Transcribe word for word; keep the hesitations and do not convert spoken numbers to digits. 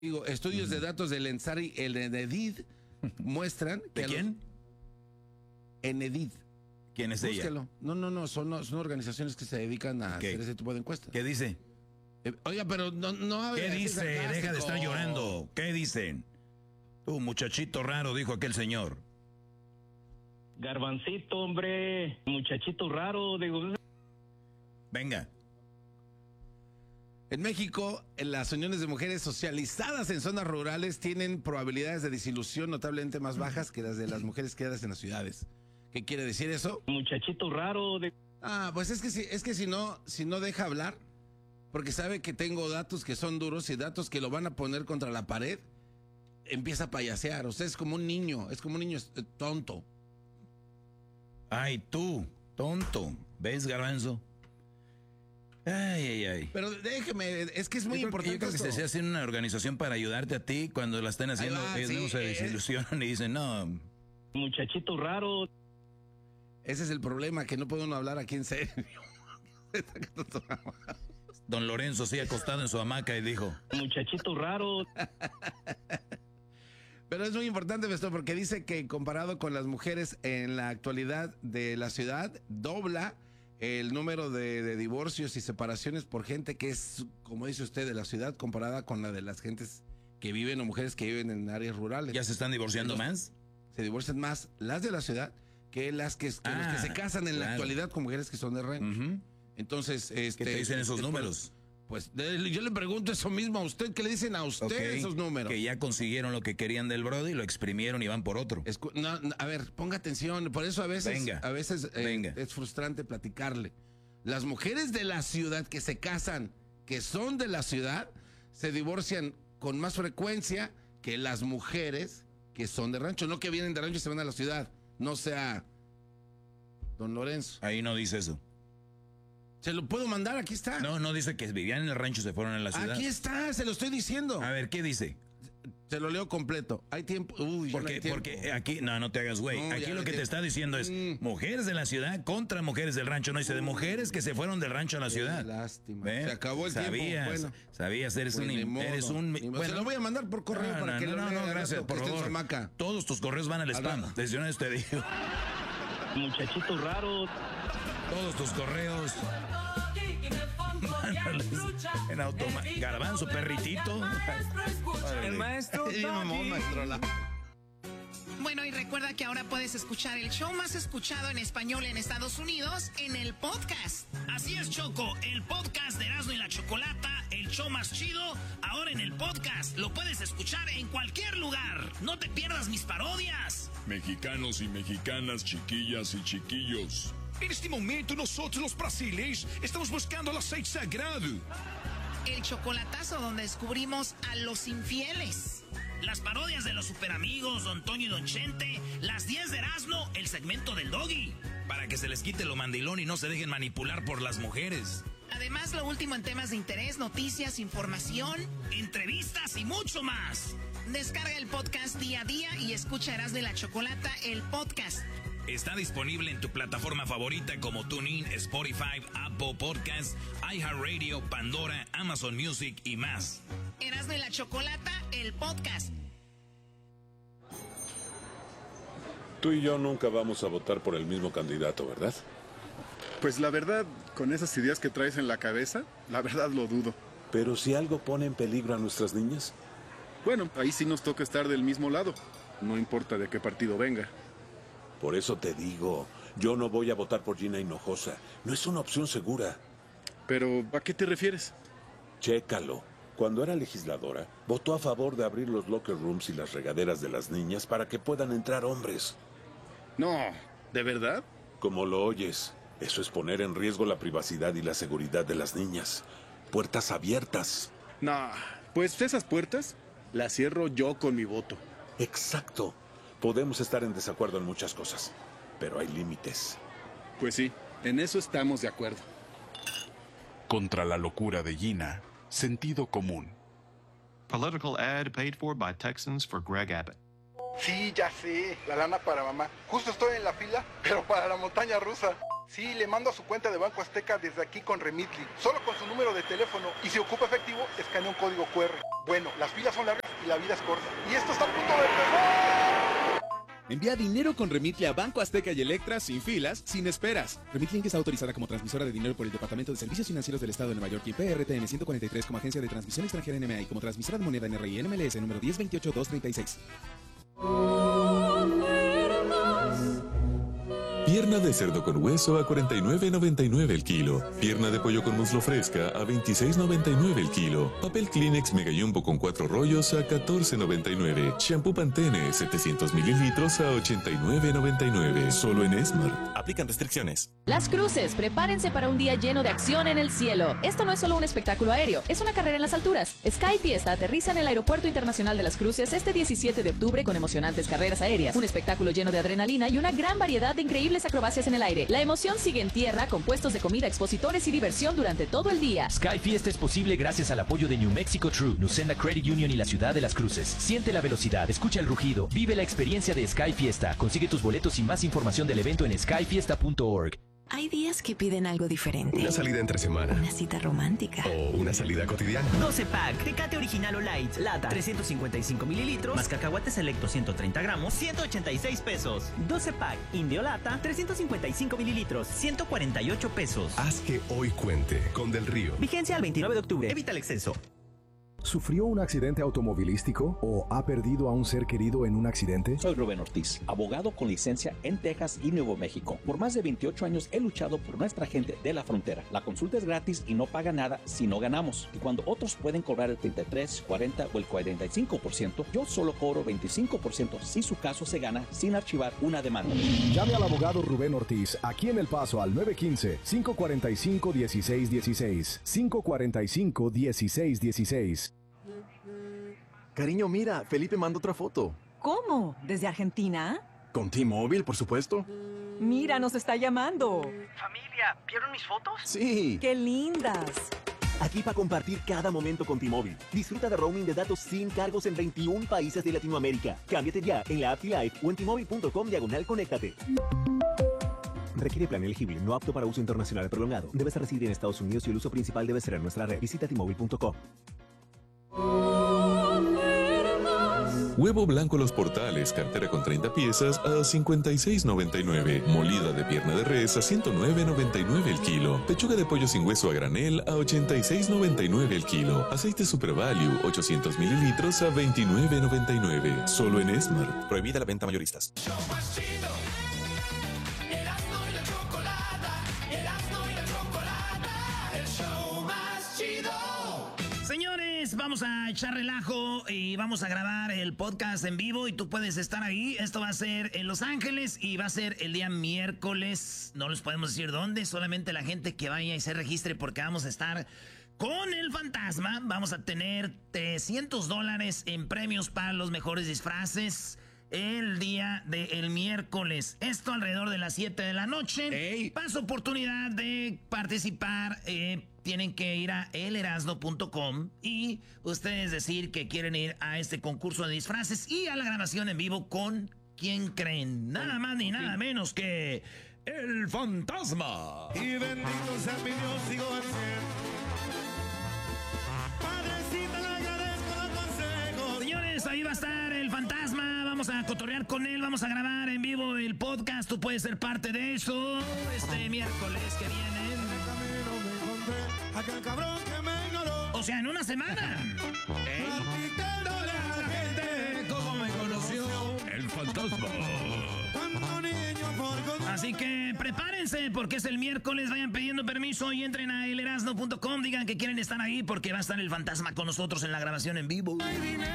Digo, estudios uh-huh. de datos del Ensari, el Enedid, muestran que... ¿De quién? Enedid. ¿Quién es Búsquelo. ella? No, no, no, son, son organizaciones que se dedican a ¿Qué? hacer ese tipo de encuestas. ¿Qué dice? Eh, oiga, pero no... no ¿Qué dice? Deja de estar llorando. ¿Qué dicen? Tú, muchachito raro, dijo aquel señor. Garbancito, hombre. Muchachito raro, digo... Venga. En México, las uniones de mujeres socializadas en zonas rurales tienen probabilidades de desilusión notablemente más bajas que las de las mujeres criadas en las ciudades. ¿Qué quiere decir eso? Muchachito raro. De... Ah, pues es que si, es que si no, si no deja hablar, porque sabe que tengo datos que son duros y datos que lo van a poner contra la pared, empieza a payasear. O sea, es como un niño, es como un niño tonto. Ay, tú, tonto. ¿Ves, Garbanzo? Ay, ay, ay. Pero déjeme, es que es muy yo importante. Creo, yo creo que se hace una organización para ayudarte a ti cuando la estén haciendo. Va, ellos sí, no se desilusionan eh. y dicen, no. Muchachito raro. Ese es el problema, que no puede uno hablar aquí en serio. Don Lorenzo sí acostado en su hamaca y dijo, muchachito raro. Pero es muy importante esto porque dice que comparado con las mujeres en la actualidad de la ciudad, dobla el número de, de divorcios y separaciones por gente que es, como dice usted, de la ciudad comparada con la de las gentes que viven o mujeres que viven en áreas rurales. ¿Ya se están divorciando más? Se divorcian más las de la ciudad que las que, que, ah, los que se casan en claro. la actualidad con mujeres que son de rancho. Uh-huh. Entonces, este, ¿qué te dicen esos números? Pues yo le pregunto eso mismo a usted. ¿Qué le dicen a usted okay, esos números? Que ya consiguieron lo que querían del brody, lo exprimieron y van por otro. Escu no, no, a ver, ponga atención. Por eso a veces, Venga. a veces eh, Venga. es frustrante platicarle. Las mujeres de la ciudad que se casan, que son de la ciudad, se divorcian con más frecuencia que las mujeres que son de rancho. No que vienen de rancho y se van a la ciudad. No sea don Lorenzo. Ahí no dice eso. Se lo puedo mandar, aquí está. No, no dice que vivían en el rancho y se fueron a la ciudad. Aquí está, se lo estoy diciendo. A ver, ¿qué dice? Se lo leo completo. Hay tiempo. Uy, porque, no hay tiempo. Porque aquí, no, no te hagas güey. No, aquí lo que tiempo. te está diciendo es mm. mujeres de la ciudad contra mujeres del rancho. No dice de mujeres que se fueron del rancho a la ciudad. Qué lástima. ¿Ven? Se acabó el sabías, tiempo. Bueno, sabías, eres pues un. Eres un bueno, se lo voy a mandar por correo no, para no, que no, lo no, lea. no, gracias, por favor. Todos tus correos van al spam. Desde una vez te digo. Muchachito raro. Todos tus correos. En automático. Garbanzo, perritito. El maestro. Bueno, y recuerda que ahora puedes escuchar el show más escuchado en español en Estados Unidos en el podcast. Así es, Choco, el podcast de Erasmo y la Chocolata, el show más chido, ahora en el podcast. Lo puedes escuchar en cualquier lugar. No te pierdas mis parodias. Mexicanos y mexicanas, chiquillas y chiquillos. En este momento nosotros los brasileños estamos buscando el aceite sagrado. El chocolatazo donde descubrimos a los infieles. Las parodias de los superamigos, Don Toño y Don Chente. Las diez de Erasmo, el segmento del Doggy. Para que se les quite lo mandilón y no se dejen manipular por las mujeres. Además, lo último en temas de interés, noticias, información, entrevistas y mucho más. Descarga el podcast día a día y escucha Erasmo y la Chocolata, el podcast. Está disponible en tu plataforma favorita como TuneIn, Spotify, Apple Podcasts, iHeartRadio, Pandora, Amazon Music y más. Erasmo y la Chocolata, el podcast. Tú y yo nunca vamos a votar por el mismo candidato, ¿verdad? Pues la verdad, con esas ideas que traes en la cabeza, la verdad lo dudo. Pero si algo pone en peligro a nuestras niñas. Bueno, ahí sí nos toca estar del mismo lado. No importa de qué partido venga. Por eso te digo, yo no voy a votar por Gina Hinojosa. No es una opción segura. Pero, ¿a qué te refieres? Chécalo. Cuando era legisladora, votó a favor de abrir los locker rooms y las regaderas de las niñas para que puedan entrar hombres. No, ¿de verdad? Como lo oyes, eso es poner en riesgo la privacidad y la seguridad de las niñas. Puertas abiertas. No, pues esas puertas las cierro yo con mi voto. Exacto. Podemos estar en desacuerdo en muchas cosas, pero hay límites. Pues sí, en eso estamos de acuerdo. Contra la locura de Gina, sentido común. Political ad paid for by Texans for Greg Abbott. Sí, ya sé, la lana para mamá. Justo estoy en la fila, pero para la montaña rusa. Sí, le mando a su cuenta de Banco Azteca desde aquí con Remitly, solo con su número de teléfono. Y si ocupa efectivo, escanea un código cu erre. Bueno, las filas son largas y la vida es corta. Y esto está a punto de empezar. Envía dinero con Remitly a Banco Azteca y Electra sin filas, sin esperas. Remitly Inc está autorizada como transmisora de dinero por el Departamento de Servicios Financieros del Estado de Nueva York y P R T N ciento cuarenta y tres como agencia de transmisión extranjera N M A y como transmisora de moneda N R I N M L S número diez veintiocho dos treinta y seis. Pierna de cerdo con hueso a cuarenta y nueve noventa y nueve el kilo. Pierna de pollo con muslo fresca a veintiséis noventa y nueve el kilo. Papel Kleenex Mega Jumbo con cuatro rollos a catorce noventa y nueve. Shampoo Pantene setecientos mililitros a ochenta y nueve noventa y nueve. Solo en Smart. Aplican restricciones. Las Cruces, prepárense para un día lleno de acción en el cielo. Esto no es solo un espectáculo aéreo, es una carrera en las alturas. Sky Fiesta aterriza en el Aeropuerto Internacional de Las Cruces este diecisiete de octubre con emocionantes carreras aéreas, un espectáculo lleno de adrenalina y una gran variedad de increíbles acrobacias en el aire. La emoción sigue en tierra con puestos de comida, expositores y diversión durante todo el día. Sky Fiesta es posible gracias al apoyo de New Mexico True, Nucena Credit Union y la Ciudad de Las Cruces. Siente la velocidad, escucha el rugido, vive la experiencia de Sky Fiesta. Consigue tus boletos y más información del evento en sky fiesta punto org. Hay días que piden algo diferente. Una salida entre semana. Una cita romántica. O una salida cotidiana. doce pack, Tecate Original o Light, lata, trescientos cincuenta y cinco mililitros, más cacahuates selecto ciento treinta gramos, ciento ochenta y seis pesos. doce pack, Indio Lata, trescientos cincuenta y cinco mililitros, ciento cuarenta y ocho pesos. Haz que hoy cuente con Del Río. Vigencia al veintinueve de octubre. Evita el exceso. ¿Sufrió un accidente automovilístico o ha perdido a un ser querido en un accidente? Soy Rubén Ortiz, abogado con licencia en Texas y Nuevo México. Por más de veintiocho años he luchado por nuestra gente de la frontera. La consulta es gratis y no paga nada si no ganamos. Y cuando otros pueden cobrar el treinta y tres, cuarenta o el cuarenta y cinco por ciento, yo solo cobro veinticinco por ciento si su caso se gana sin archivar una demanda. Llame al abogado Rubén Ortiz aquí en El Paso al nueve uno cinco, cinco cuatro cinco, uno seis uno seis. cinco cuatro cinco, uno seis uno seis. Cariño, mira, Felipe mandó otra foto. ¿Cómo? ¿Desde Argentina? Con T-Mobile, por supuesto. Mira, nos está llamando. Familia, ¿vieron mis fotos? Sí. ¡Qué lindas! Aquí para compartir cada momento con T-Mobile. Disfruta de roaming de datos sin cargos en veintiún países de Latinoamérica. Cámbiate ya en la app T-Life o en T-Mobile punto com diagonal conéctate. Requiere plan elegible, no apto para uso internacional prolongado. Debes residir en Estados Unidos y el uso principal debe ser en nuestra red. Visita T Mobile punto com. Huevo blanco Los Portales, cartera con treinta piezas a cincuenta y seis noventa y nueve. Molida de pierna de res a ciento nueve noventa y nueve el kilo. Pechuga de pollo sin hueso a granel a ochenta y seis noventa y nueve el kilo. Aceite Super Value ochocientos mililitros a veintinueve noventa y nueve. Solo en Smart. Prohibida la venta a mayoristas. Vamos a echar relajo y vamos a grabar el podcast en vivo y tú puedes estar ahí. Esto va a ser en Los Ángeles y va a ser el día miércoles. No les podemos decir dónde, solamente la gente que vaya y se registre porque vamos a estar con el fantasma. Vamos a tener trescientos dólares en premios para los mejores disfraces el día del miércoles. Esto alrededor de las siete de la noche. Hey. Para su oportunidad de participar, eh, tienen que ir a el erasno punto com y ustedes decir que quieren ir a este concurso de disfraces y a la grabación en vivo con quien creen. Nada más ni nada menos que el fantasma. Y bendito sea mi Dios, sigo al cielo. Padrecita, le agradezco los consejos. Señores, ahí va a estar el fantasma. Vamos a cotorrear con él, vamos a grabar en vivo el podcast. Tú puedes ser parte de eso este miércoles que viene. Aquel cabrón que me ignoró. O sea, en una semana. Platicándole a la gente cómo me conoció el fantasma. Así que prepárense porque es el miércoles. Vayan pidiendo permiso y entren a el erasno punto com. Digan que quieren estar ahí porque va a estar el fantasma con nosotros en la grabación en vivo.